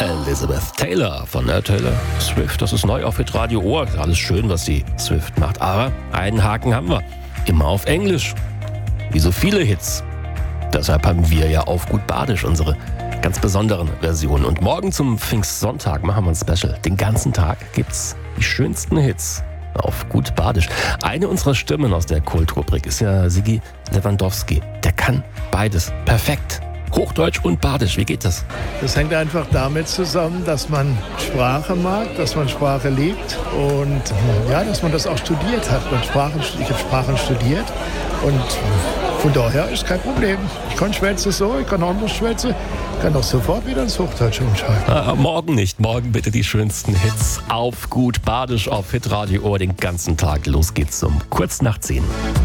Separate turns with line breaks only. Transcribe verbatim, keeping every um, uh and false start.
Elizabeth Taylor von der Taylor Swift. Das ist neu auf Hitradio Ohr. Alles schön, was die Swift macht. Aber einen Haken haben wir. Immer auf Englisch. Wie so viele Hits. Deshalb haben wir ja auf Gut Badisch unsere ganz besonderen Versionen. Und morgen zum Pfingstsonntag machen wir ein Special. Den ganzen Tag gibt's die schönsten Hits auf Gut Badisch. Eine unserer Stimmen aus der Kultrubrik ist ja Sigi Lewandowski. Der kann beides perfekt. Hochdeutsch und Badisch, wie geht das?
Das hängt einfach damit zusammen, dass man Sprache mag, dass man Sprache liebt und ja, dass man das auch studiert hat. Man Sprachen, ich habe Sprachen studiert und von daher ist kein Problem. Ich kann Schwätze so, ich kann anders Schwätze, kann auch sofort wieder ins Hochdeutsche umschalten.
Ah, morgen nicht, morgen bitte die schönsten Hits auf Gut Badisch auf Hitradio Ohr den ganzen Tag. Los geht's um kurz nach zehn.